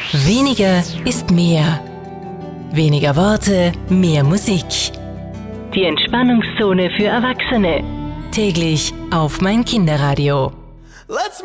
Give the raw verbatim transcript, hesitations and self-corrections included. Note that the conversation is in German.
Weniger ist mehr. Weniger Worte, mehr Musik. Die Entspannungszone für Erwachsene. Täglich auf mein Kinderradio. Let's